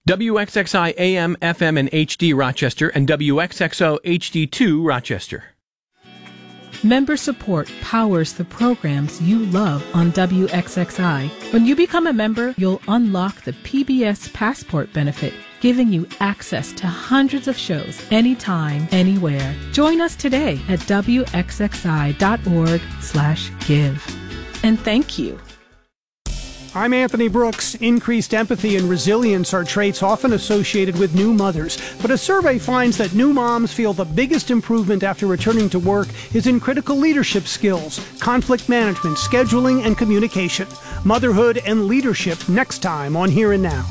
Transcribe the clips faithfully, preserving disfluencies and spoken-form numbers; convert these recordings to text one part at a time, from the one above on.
W X X I A M, F M, and H D Rochester, and W X X O H D two Rochester. Member support powers the programs you love on W X X I. When you become a member, you'll unlock the P B S Passport benefit, giving you access to hundreds of shows anytime, anywhere. Join us today at wxxi.org slash give. And thank you. I'm Anthony Brooks. Increased empathy and resilience are traits often associated with new mothers. But a survey finds that new moms feel the biggest improvement after returning to work is in critical leadership skills, conflict management, scheduling, and communication. Motherhood and leadership next time on Here and Now.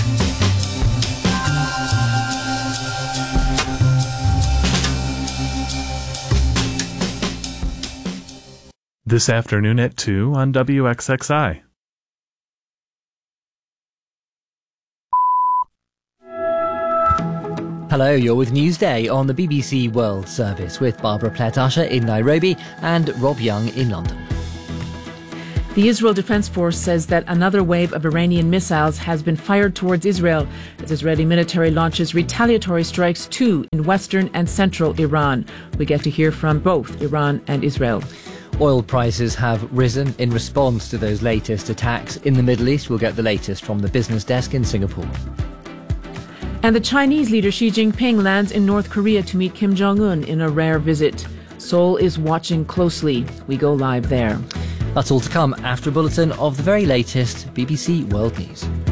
This afternoon at two on W X X I. Hello, you're with Newsday on the B B C World Service with Barbara Platt-Usher in Nairobi and Rob Young in London. The Israel Defense Force says that another wave of Iranian missiles has been fired towards Israel as Israeli military launches retaliatory strikes too in western and central Iran. We get to hear from both Iran and Israel. Oil prices have risen in response to those latest attacks in the Middle East. We'll get the latest from the business desk in Singapore. And the Chinese leader Xi Jinping lands in North Korea to meet Kim Jong-un in a rare visit. Seoul is watching closely. We go live there. That's all to come after a bulletin of the very latest B B C World News.